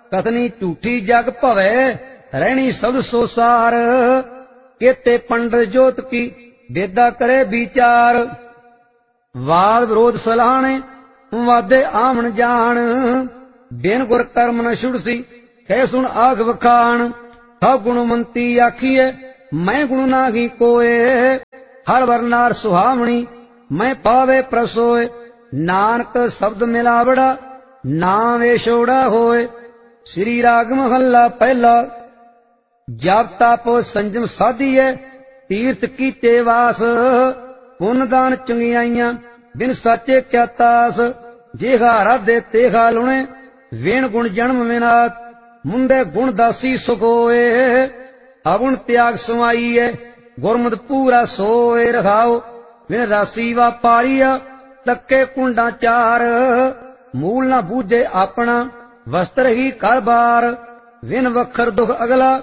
कथनी झूठी जग भवै रहनी शब्द सो सार। केते पंडित जोत की वेदा करे विचार। वाद विरोध सलाहने वादे आमन जान। बिन गुर कर्म न छुड़सी कह सुन आख वखान। सब गुणवंती आखिए मैं गुण नाही कोय। हर वर्नार सुहावनी मैं पावे प्रसोय। नानक शब्द मिलावड़ा नाम एशोड़ा होय। श्री राग महला पहला। जप तप संजम साधिए तीर्थ कीते वास। पुन दान चंगियाइयां बिन साचे क्या तास। जेहा राधे तेहा लुणे वेण गुण जन्म विनात। मुंडे गुण दासी सुख होए अगुण त्याग समाइए। गुरमत पूरा सोए रखाओ बिन राशि वापारिया। तक्के कुंडा चार मूल न बूझे अपना वस्त्र ही कर बार। विन वखर दुख अगला